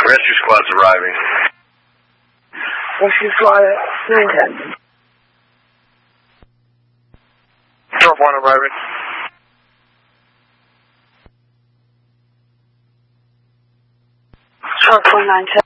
Rescue squad's arriving. Rescue squad at 910. Sheriff 1 arriving. Sheriff 1 910.